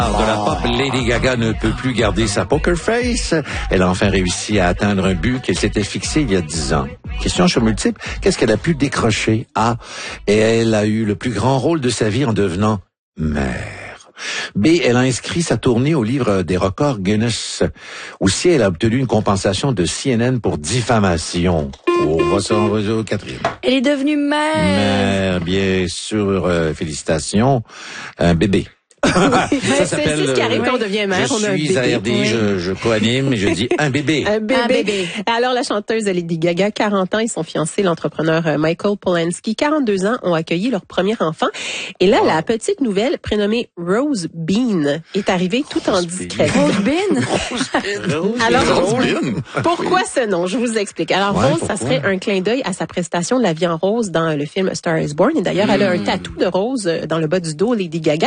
De la pop, Lady Gaga ne peut plus garder sa poker face. Elle a enfin réussi à atteindre un but qu'elle s'était fixé il y a 10 ans. Question choix multiple, qu'est-ce qu'elle a pu décrocher? A, et elle a eu le plus grand rôle de sa vie en devenant mère. B, elle a inscrit sa tournée au livre des records Guinness. Ou C, elle a obtenu une compensation de CNN pour diffamation. On va sur Catherine. Elle est devenue mère. Mère, bien sûr, félicitations. Un bébé. Ça s'appelle, c'est ce qui arrive quand on devient mère. Je on a un suis bébé. ARD, je co-anime et je dis un bébé. Un bébé. Un bébé. Alors, la chanteuse Lady Gaga, 40 ans, et son fiancé, l'entrepreneur Michael Polanski, 42 ans, ont accueilli leur premier enfant. Et là, la petite nouvelle, prénommée Rose Bean, est arrivée tout en discrète. Rose Bean. Alors, pourquoi ce nom? Je vous explique. Alors, Ouais, Rose, pourquoi? ça serait un clin d'œil à sa prestation de La vie en rose dans le film Star is Born. Et d'ailleurs, elle a un tatou de rose dans le bas du dos, Lady Gaga.